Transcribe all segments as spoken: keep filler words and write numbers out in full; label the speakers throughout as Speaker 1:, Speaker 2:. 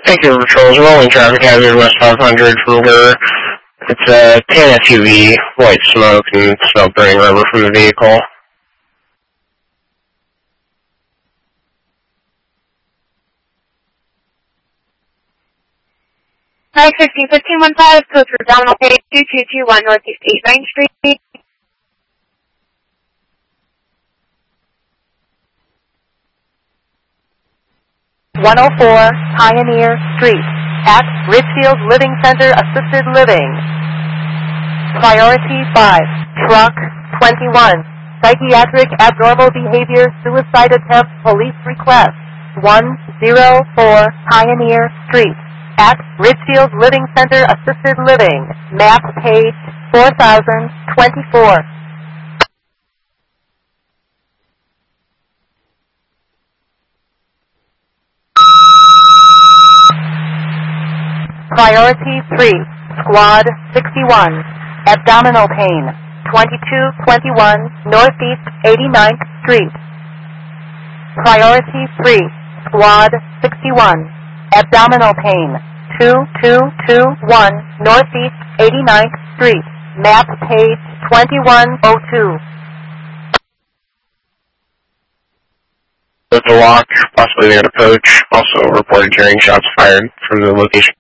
Speaker 1: Thank you, patrols. Rolling traffic hazard west five hundred for her. It's a tan S U V, white smoke, and smell burning rubber from the vehicle.
Speaker 2: Nine fifteen fifteen one five, code for Domino Pay two two two one Northeast eight Ninth Street.
Speaker 3: one oh four Pioneer Street at Ridgefield Living Center Assisted Living. Priority five, truck twenty-one, psychiatric abnormal behavior suicide attempt police request one oh four Pioneer Street at Ridgefield Living Center Assisted Living, map page four thousand twenty-four. Priority three, Squad sixty-one, abdominal pain, twenty-two twenty-one Northeast eighty-ninth Street. Priority three, Squad sixty-one, abdominal pain, two two two one Northeast eighty-ninth Street, map page twenty-one oh two.
Speaker 1: With the lock, possibly near the poach. Also reported hearing shots fired from the location.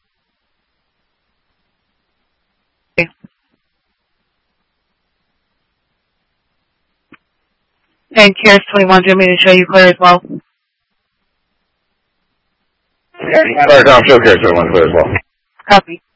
Speaker 4: And K R S twenty-one, do you want me to show you clear as well?
Speaker 1: Yeah, K R S twenty-one clear as well.
Speaker 4: Copy.